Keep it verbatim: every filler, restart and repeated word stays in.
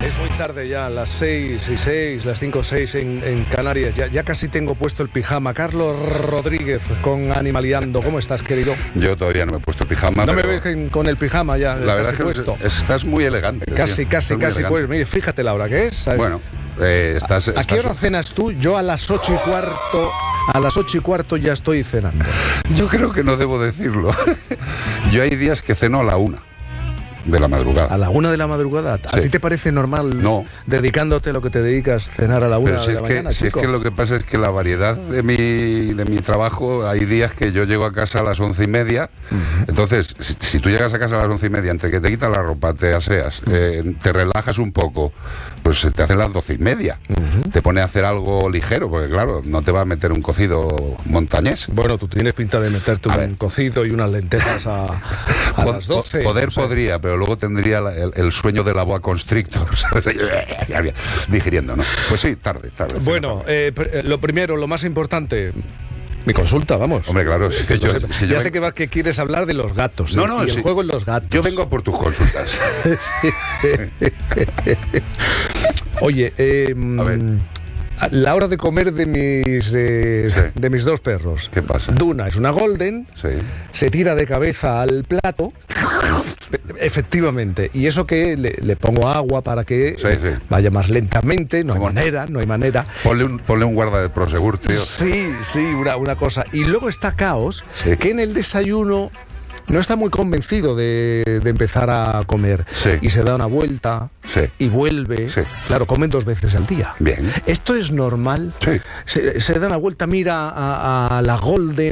Es muy tarde ya, las seis y seis, las cinco o seis en, en Canarias. Ya, ya casi tengo puesto el pijama. Carlos Rodríguez con Animaliando. ¿Cómo estás, querido? Yo todavía no me he puesto el pijama. No pero... me ves con el pijama ya. La verdad es que puesto. estás muy elegante. Casi, tío. casi, Estás casi. Pues mire, fíjate la hora que es. Bueno, eh, estás, ¿A, estás... ¿A qué hora cenas tú? Yo a las ocho y cuarto. A las ocho y cuarto ya estoy cenando. Yo creo que no debo decirlo. Yo hay días que ceno a la una de la madrugada. ¿A la una de la madrugada? ¿A Sí. ti te parece normal, No, dedicándote a lo que te dedicas, cenar a la una pero si de es la que, mañana, si es chico? que lo que pasa es que la variedad de mi, de mi trabajo, hay días que yo llego a casa a las once y media. Uh-huh. Entonces, si, si tú llegas a casa a las once y media, entre que te quitas la ropa, te aseas, uh-huh. eh, te relajas un poco, pues se te hacen las doce y media. Uh-huh. Te pone a hacer algo ligero, porque claro, no te va a meter un cocido montañés. Bueno, tú tienes pinta de meterte a un ver. cocido y unas lentejas a, a las doce. Poder o sea. podría, pero luego tendría la, el, el sueño de la boa constrictor, ¿sabes? Digiriendo, ¿no? Pues sí, tarde, tarde. Bueno, eh, lo primero, lo más importante... Mi consulta, vamos. Hombre, claro, es que yo... Si ya yo sé ven... que, va, que quieres hablar de los gatos. No, ¿eh? no, y el sí. juego en los gatos. Yo vengo por tus consultas. Oye, eh, a ver. La hora de comer de mis eh, sí. de mis dos perros. ¿Qué pasa? Duna es una golden, sí. se tira de cabeza al plato, efectivamente, y eso que le, le pongo agua para que sí, sí. vaya más lentamente, no hay ¿Cómo? manera, no hay manera. Ponle un, ponle un guarda de Prosegur, tío. Sí, sí, una, una cosa. Y luego está Caos, sí. que en el desayuno no está muy convencido de, de empezar a comer. Sí. Y se da una vuelta sí. y vuelve. Sí. Claro, comen dos veces al día. Bien. ¿Esto es normal? Sí. Se, se da una vuelta, mira a, a la golden